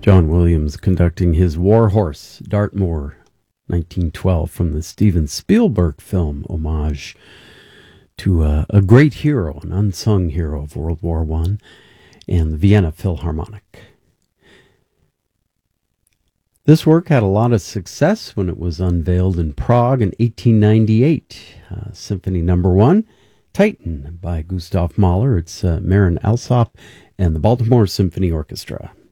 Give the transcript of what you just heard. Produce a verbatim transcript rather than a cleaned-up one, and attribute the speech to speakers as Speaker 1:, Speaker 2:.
Speaker 1: John Williams conducting his War Horse, Dartmoor, nineteen twelve, from the Steven Spielberg film, homage to uh, a great hero, an unsung hero of World War One, and the Vienna Philharmonic. This work had a lot of success when it was unveiled in Prague in eighteen ninety-eight. Uh, Symphony Number One, Titan, by Gustav Mahler. It's uh, Marin Alsop and the Baltimore Symphony Orchestra.